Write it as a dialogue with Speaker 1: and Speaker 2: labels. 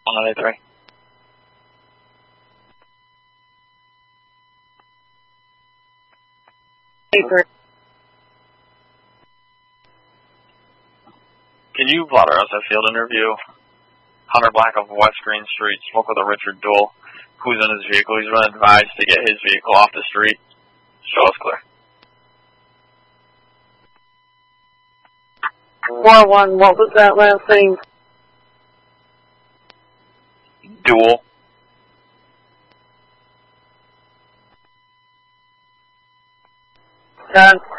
Speaker 1: 193. Can you blotter us a field interview? Hunter Black of West Green Street spoke with a Richard Duell who's in his vehicle. He's been advised to get his vehicle off the street. Show us clear.
Speaker 2: 4-1, what was that last name?
Speaker 1: Duell.
Speaker 2: John